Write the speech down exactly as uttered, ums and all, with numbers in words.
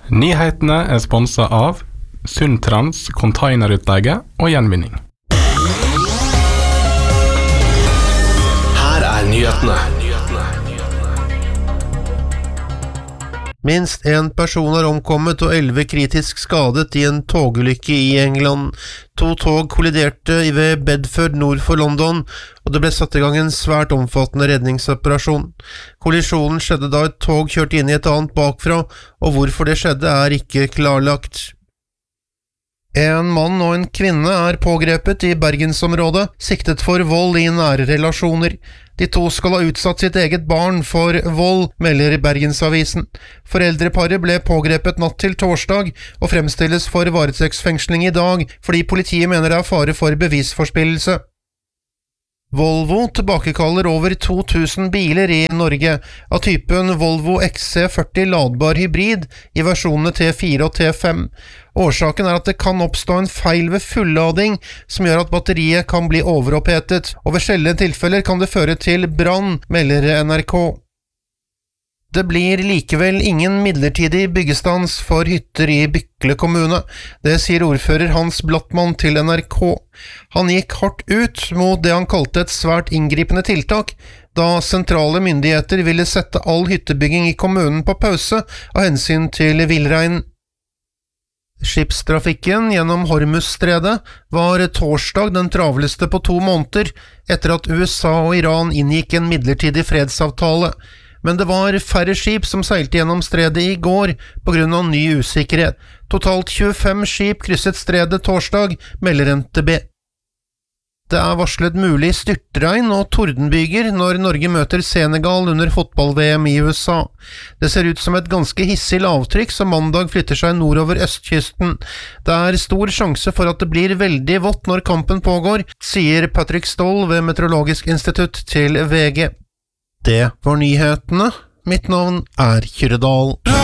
Nyhetene er sponset av Sundtrans containerutleie og gjenvinning. Her er nyhetene. Minst en person har omkommet og elleve kritisk skadet i en togulykke i England. To tog kolliderte ved Bedford nord for London, og det ble satt i gang en svært omfattende redningsoperasjon. Kollisjonen skjedde da et tog kjørte inn i et annet bakfra, og hvorfor det skjedde er ikke klarlagt. En mann og en kvinne er pågrepet i Bergensområdet, siktet for vold i nære relasjoner. De to skal ha utsatt sitt eget barn for vold, melder Bergensavisen. Foreldreparet ble pågrepet natt til torsdag, og fremstilles for varetektsfengsling i dag, fordi politiet mener det er fare for bevisforspillelse. Volvo tilbakekaller over to tusen biler i Norge av typen Volvo X C førti ladbar hybrid i versjonene T fire og T fem. Årsaken er at det kan oppstå en feil ved fullading som gjør at batteriet kan bli overopphetet, og ved sjeldne tilfeller kan det føre til brann, melder N R K. Det blir likevel ingen midlertidig byggestans for hytter i Bykle kommune. Det sier ordfører Hans Blattmann til N R K. Han gikk hardt ut mot det han kalte et svært inngripende tiltak, da sentrale myndigheter ville sette all hyttebygging i kommunen på pause av hensyn til villrein. Skipstrafikken gjennom Hormuzstredet var torsdag den travleste på to måneder, etter at U S A og Iran inngikk en midlertidig fredsavtale. Men det var færre skip som seilte gjennom stredet i går på grunn av ny usikkerhet. Totalt tjuefem skip krysset stredet torsdag, melder N T B. Det er varslet mulig styrtregn og tordenbyger når Norge møter Senegal under fotball-V M i U S A. Det ser ut som et ganske hissig lavtrykk som mandag flytter seg nordover østkysten. Det er stor sjanse for at det blir veldig vått når kampen pågår, sier Patrick Stoll ved Meteorologisk institutt til V G. Det var nyhetene. Mitt navn er Kyrre Dahl.